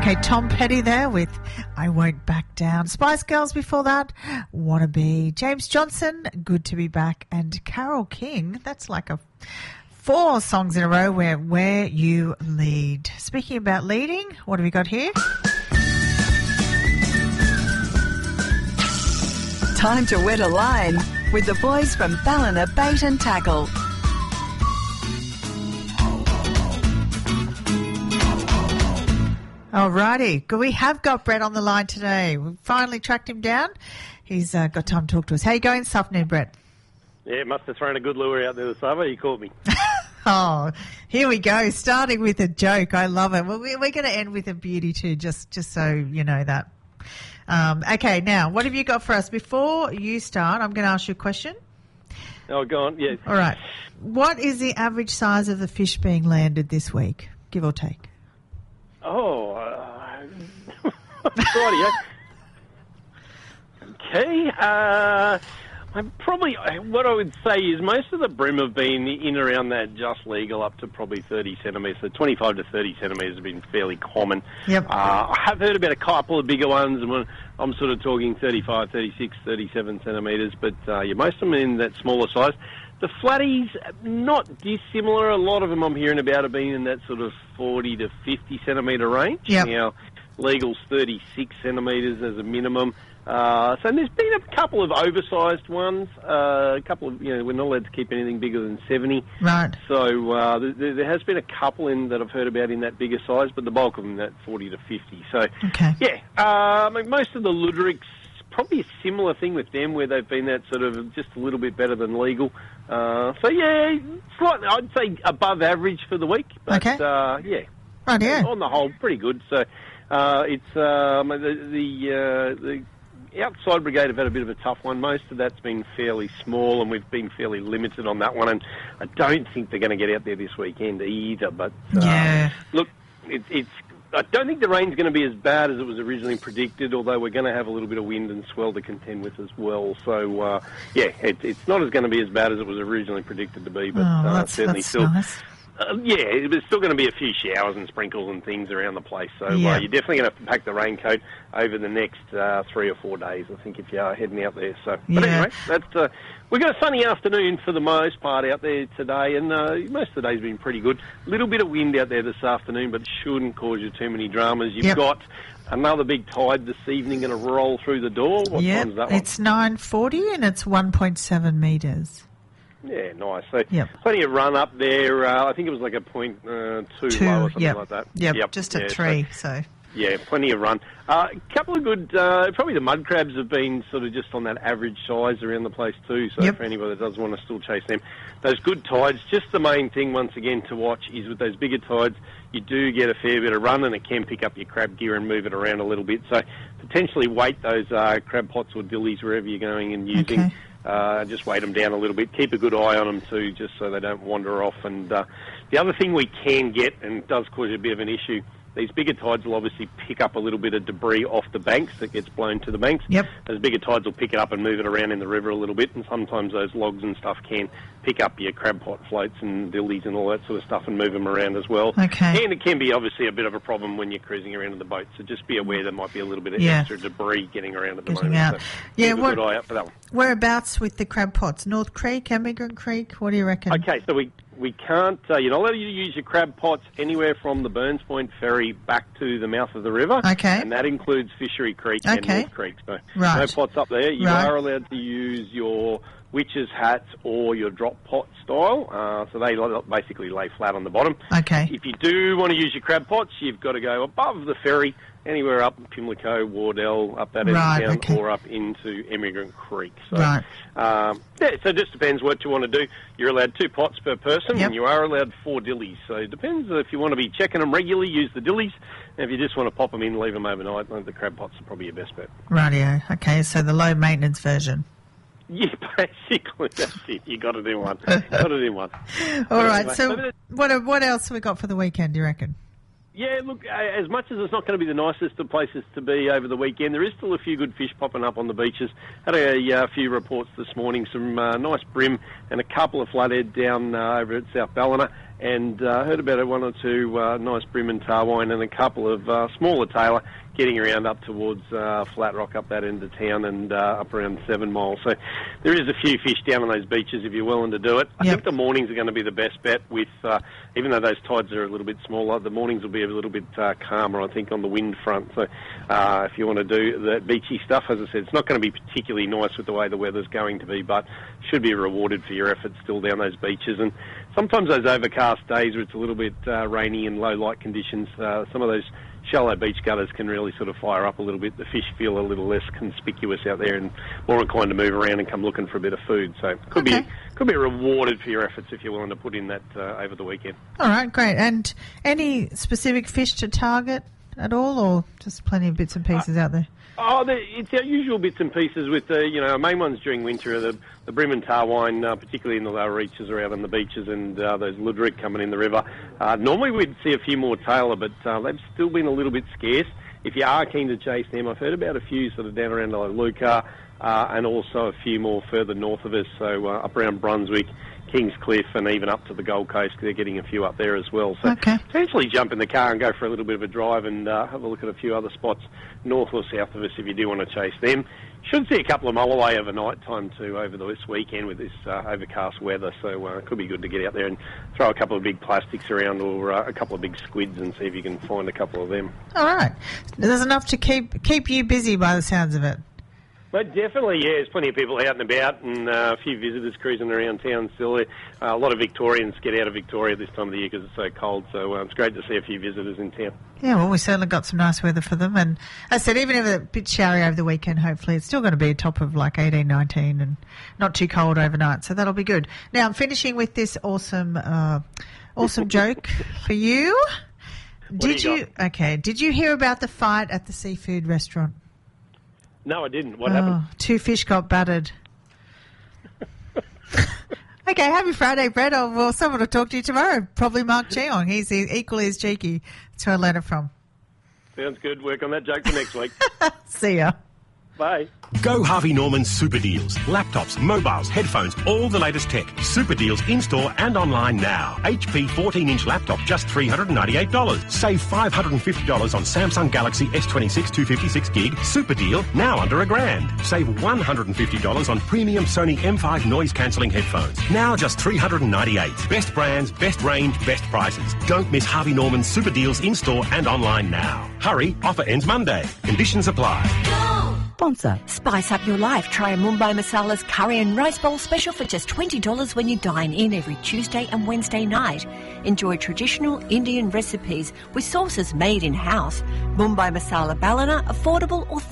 Okay, Tom Petty there with I Won't Back Down. Spice Girls before that, Wannabe. James Johnson, Good to Be Back. And Carole King, that's like 4 songs in a row where you lead. Speaking about leading, what have we got here? Time to wet a line with the boys from Ballina Bait and Tackle. Alrighty, we have got Brett on the line today. We've finally tracked him down. He's got time to talk to us. How you going this afternoon, Brett? Yeah, must have thrown a good lure out there this summer. You caught me. Oh, here we go. Starting with a joke. I love it. Well, we're going to end with a beauty too, just so you know that. Okay, now, what have you got for us? Before you start, I'm going to ask you a question. Oh, go on, yes. All right. What is the average size of the fish being landed this week, give or take? Oh, rightio. Okay, what I would say is most of the bream have been in around that just legal up to probably 30 centimetres. So 25 to 30 centimetres have been fairly common. Yep. I have heard about a couple of bigger ones, and I'm sort of talking 35, 36, 37 centimetres, but most of them are in that smaller size. The flatties, not dissimilar. A lot of them I'm hearing about have been in that sort of 40 to 50 centimetre range. Yep. Now, legal's 36 centimetres as a minimum. So there's been a couple of oversized ones. A couple of, we're not allowed to keep anything bigger than 70. Right. So there has been a couple that I've heard about in that bigger size, but the bulk of them that 40 to 50. So, okay. Yeah, most of the Luderics, probably a similar thing with them where they've been that sort of just a little bit better than legal. So, yeah, slightly, I'd say above average for the week. But, okay. Yeah. Right, yeah. On the whole, pretty good. So, it's the outside brigade have had a bit of a tough one. Most of that's been fairly small, and we've been fairly limited on that one. And I don't think they're going to get out there this weekend either. But, look, I don't think the rain's going to be as bad as it was originally predicted, although we're going to have a little bit of wind and swell to contend with as well. So, it's not going to be as bad as it was originally predicted to be, but certainly still. Nice. There's still going to be a few showers and sprinkles and things around the place. So you're definitely going to have to pack the raincoat over the next 3 or 4 days, I think, if you are heading out there. So, but anyway, we've got a sunny afternoon for the most part out there today, and most of the day's been pretty good. A little bit of wind out there this afternoon, but it shouldn't cause you too many dramas. You've got another big tide this evening going to roll through the door. What time is that one? It's 9:40 and it's 1.7 metres. Yeah, nice. So plenty of run up there. I think it was like a 0.2 low or something like that. Yep, just at 3, so... Yeah, plenty of run. A couple of good, probably the mud crabs have been sort of just on that average size around the place too, so for anybody that does want to still chase them. Those good tides, just the main thing once again to watch is with those bigger tides, you do get a fair bit of run and it can pick up your crab gear and move it around a little bit. So potentially weight those crab pots or dillies wherever you're going and using. Okay. Just weight them down a little bit. Keep a good eye on them too, just so they don't wander off. And the other thing we can get, and it does cause a bit of an issue, these bigger tides will obviously pick up a little bit of debris off the banks that gets blown to the banks. Yep. Those bigger tides will pick it up and move it around in the river a little bit, and sometimes those logs and stuff can pick up your crab pot floats and dillies and all that sort of stuff and move them around as well. Okay. And it can be obviously a bit of a problem when you're cruising around in the boat, so just be aware there might be a little bit of extra debris getting around at the moment. Out. So keep a good eye out for that one. Whereabouts with the crab pots? North Creek, Emigrant Creek? What do you reckon? Okay, so we can't, you're not allowed to use your crab pots anywhere from the Burns Point ferry back to the mouth of the river. Okay. And that includes Fishery Creek and North Creek. So no pots up there. You are allowed to use your witch's hats or your drop pot style. So they basically lay flat on the bottom. Okay. If you do want to use your crab pots, you've got to go above the ferry, anywhere up Pimlico, Wardell, up that end of town, or up into Emigrant Creek. So, so it just depends what you want to do. You're allowed 2 pots per person, and you are allowed 4 dillies. So it depends if you want to be checking them regularly, use the dillies. And if you just want to pop them in, leave them overnight, the crab pots are probably your best bet. Rightio. Okay, so the low maintenance version. Yeah, basically, that's it. You got to do one. All right, so what else have we got for the weekend, do you reckon? Yeah, look, as much as it's not going to be the nicest of places to be over the weekend, there is still a few good fish popping up on the beaches. Had a few reports this morning, some nice brim and a couple of flathead down over at South Ballina. and heard about one or two nice bream and tarwine and a couple of smaller tailor getting around up towards Flat Rock up that end of town and up around 7 Mile. So there is a few fish down on those beaches if you're willing to do it. I think the mornings are going to be the best bet with, even though those tides are a little bit smaller, the mornings will be a little bit calmer, I think, on the wind front. So if you want to do the beachy stuff, as I said, it's not going to be particularly nice with the way the weather's going to be, but should be rewarded for your efforts still down those beaches. And sometimes those overcast days where it's a little bit rainy and low light conditions, some of those shallow beach gutters can really sort of fire up a little bit. The fish feel a little less conspicuous out there and more inclined to move around and come looking for a bit of food. So could be rewarded for your efforts if you're willing to put in that over the weekend. All right, great. And any specific fish to target at all, or just plenty of bits and pieces out there? It's our usual bits and pieces with our main ones during winter are the bream and tarwine, particularly in the lower reaches or out on the beaches, and those luderick coming in the river. Normally we'd see a few more tailor, but they've still been a little bit scarce. If you are keen to chase them, I've heard about a few sort of down around Luca, and also a few more further north of us, so up around Brunswick, Kingscliff, and even up to the Gold Coast. They're getting a few up there as well. So potentially jump in the car and go for a little bit of a drive and have a look at a few other spots north or south of us if you do want to chase them. Should see a couple of mile away overnight time too over this weekend with this overcast weather, so it could be good to get out there and throw a couple of big plastics around or a couple of big squids and see if you can find a couple of them. All right. There's enough to keep you busy by the sounds of it. But definitely, yeah, there's plenty of people out and about and a few visitors cruising around town still. A lot of Victorians get out of Victoria this time of the year because it's so cold, so it's great to see a few visitors in town. Yeah, well, we certainly got some nice weather for them. And as I said, even if it's a bit showery over the weekend, hopefully it's still going to be a top of like 18, 19 and not too cold overnight, so that'll be good. Now, I'm finishing with this awesome joke for you. Did you hear about the fight at the seafood restaurant? No, I didn't. What happened? 2 fish got battered. Okay, happy Friday, Brett. Well, someone will talk to you tomorrow. Probably Mark Cheong. He's equally as cheeky. That's where I learned it from. Sounds good. Work on that joke for next week. See ya. Bye. Go Harvey Norman Super Deals. Laptops, mobiles, headphones, all the latest tech. Super Deals in-store and online now. HP 14-inch laptop, just $398. Save $550 on Samsung Galaxy S26 256 gig. Super deal, now under $1,000. Save $150 on premium Sony M5 noise-cancelling headphones. Now just $398. Best brands, best range, best prices. Don't miss Harvey Norman Super Deals in-store and online now. Hurry, offer ends Monday. Conditions apply. Sponsor. Spice up your life. Try a Mumbai Masala's curry and rice bowl special for just $20 when you dine in every Tuesday and Wednesday night. Enjoy traditional Indian recipes with sauces made in-house. Mumbai Masala Ballina, affordable, authentic.